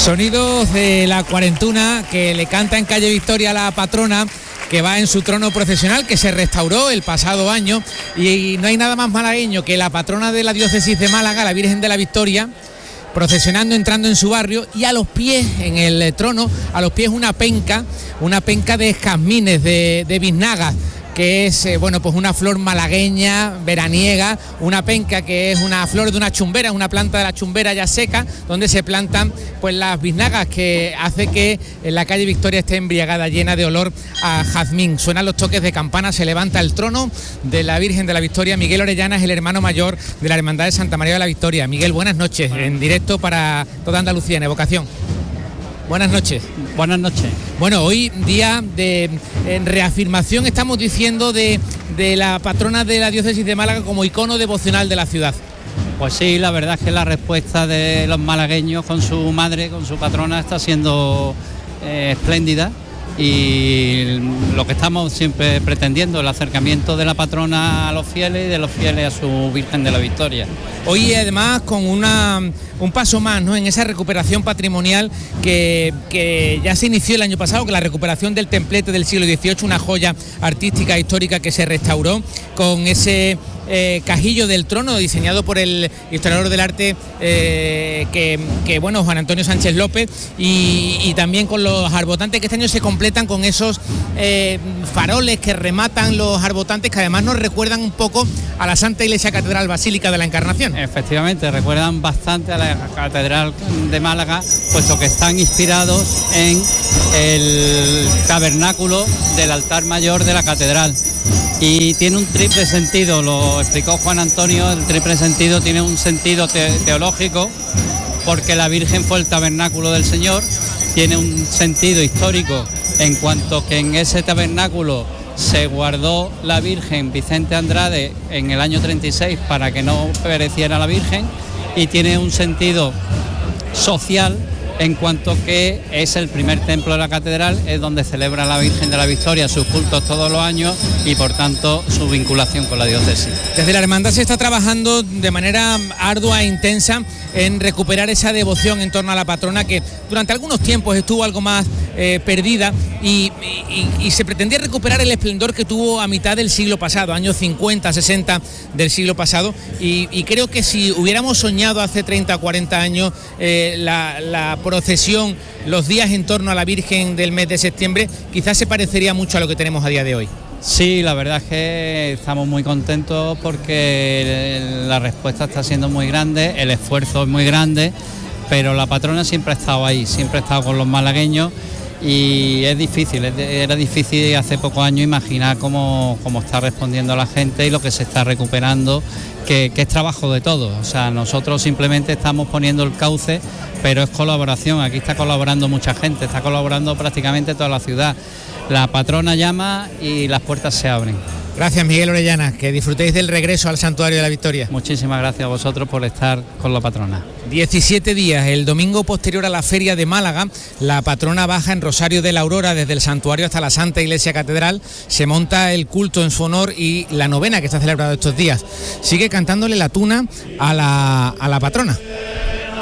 Sonidos de la cuarentuna que le canta en calle Victoria a la patrona, que va en su trono procesional, que se restauró el pasado año, y no hay nada más malagueño que la patrona de la diócesis de Málaga, la Virgen de la Victoria, procesionando, entrando en su barrio, y a los pies, en el trono, a los pies una penca de jazmines, de biznagas, que es pues una flor malagueña, veraniega, una penca que es una flor de una chumbera, una planta de la chumbera ya seca, donde se plantan pues las biznagas, que hace que en la calle Victoria esté embriagada, llena de olor a jazmín. Suenan los toques de campana, se levanta el trono de la Virgen de la Victoria. Miguel Orellana es el hermano mayor de la Hermandad de Santa María de la Victoria. Miguel, buenas noches, en directo para toda Andalucía, en Evocación. Buenas noches. Buenas noches. Bueno, hoy día de reafirmación, estamos diciendo, de la patrona de la diócesis de Málaga como icono devocional de la ciudad. Pues sí, la verdad es que la respuesta de los malagueños con su madre, con su patrona, está siendo espléndida, y lo que estamos siempre pretendiendo, el acercamiento de la patrona a los fieles y de los fieles a su Virgen de la Victoria. Hoy además con un paso más, ¿no?, en esa recuperación patrimonial que ya se inició el año pasado, con la recuperación del templete del siglo XVIII, una joya artística histórica que se restauró, con ese cajillo del trono diseñado por el historiador del arte Juan Antonio Sánchez López, y también con los arbotantes que este año se completan con esos faroles que rematan los arbotantes, que además nos recuerdan un poco a la Santa Iglesia Catedral Basílica de la Encarnación. Efectivamente, recuerdan bastante a la Catedral de Málaga, puesto que están inspirados en el tabernáculo del altar mayor de la catedral. Y tiene un triple sentido, lo explicó Juan Antonio. El triple sentido tiene un sentido teológico, porque la Virgen fue el tabernáculo del Señor. Tiene un sentido histórico, en cuanto que en ese tabernáculo se guardó la Virgen Vicente Andrade en el año 36 para que no pereciera la Virgen, y tiene un sentido social, en cuanto que es el primer templo de la catedral, es donde celebra la Virgen de la Victoria sus cultos todos los años, y por tanto su vinculación con la diócesis. Desde la hermandad se está trabajando de manera ardua e intensa en recuperar esa devoción en torno a la patrona, que durante algunos tiempos estuvo algo más perdida, y se pretendía recuperar el esplendor que tuvo a mitad del siglo pasado, años 50, 60 del siglo pasado, y creo que si hubiéramos soñado hace 30 o 40 años la procesión, los días en torno a la Virgen del mes de septiembre, quizás se parecería mucho a lo que tenemos a día de hoy. Sí, la verdad es que estamos muy contentos, porque la respuesta está siendo muy grande, el esfuerzo es muy grande, pero la patrona siempre ha estado ahí, siempre ha estado con los malagueños, y es difícil, era difícil hace pocos años imaginar cómo está respondiendo la gente y lo que se está recuperando, que es trabajo de todos. O sea, nosotros simplemente estamos poniendo el cauce, pero es colaboración. Aquí está colaborando mucha gente, está colaborando prácticamente toda la ciudad. La patrona llama y las puertas se abren. Gracias, Miguel Orellana, que disfrutéis del regreso al Santuario de la Victoria. Muchísimas gracias a vosotros por estar con la patrona. 17 días, el domingo posterior a la Feria de Málaga, la patrona baja en Rosario de la Aurora desde el santuario hasta la Santa Iglesia Catedral, se monta el culto en su honor y la novena que está celebrada estos días. Sigue cantándole la tuna a la patrona.